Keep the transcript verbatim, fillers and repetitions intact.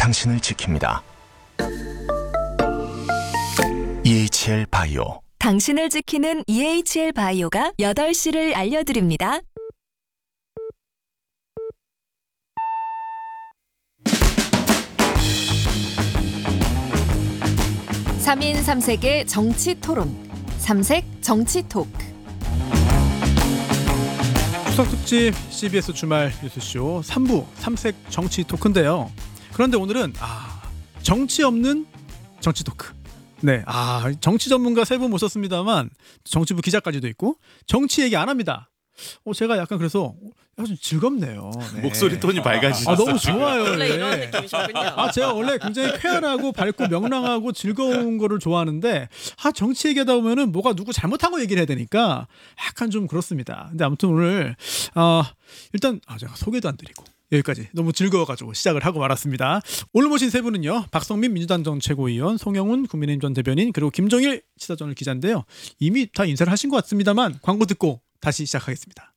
당신을 지킵니다. 이에이치엘 바이오. 당신을 지키는 이에이치엘 바이오가 여덟 시를 알려드립니다. 삼인 삼색의 정치 토론. 삼색 정치 토크. 추석 특집 씨비에스 주말 뉴스쇼 삼 부 삼색 정치 토크인데요. 그런데 오늘은 아, 정치 없는 정치 토크. 네, 아 정치 전문가 세 분 모셨습니다만 정치부 기자까지도 있고 정치 얘기 안 합니다. 어 제가 약간 그래서 좀 즐겁네요. 네. 목소리 톤이 밝아지셨어요. 아 너무 좋아요. 원래 네. 이런 느낌이셨군요. 아 제가 원래 굉장히 쾌활하고 밝고 명랑하고 즐거운 거를 좋아하는데 아 정치 얘기하다 보면은 뭐가 누구 잘못한 거 얘기를 해야 되니까 약간 좀 그렇습니다. 근데 아무튼 오늘 아 일단 아 제가 소개도 안 드리고 여기까지 너무 즐거워가지고 시작을 하고 말았습니다. 오늘 모신 세 분은요. 박성민 민주당 전 최고위원, 송영훈 국민의힘 전 대변인, 그리고 김종일 시사저널 기자인데요. 이미 다 인사를 하신 것 같습니다만 광고 듣고 다시 시작하겠습니다.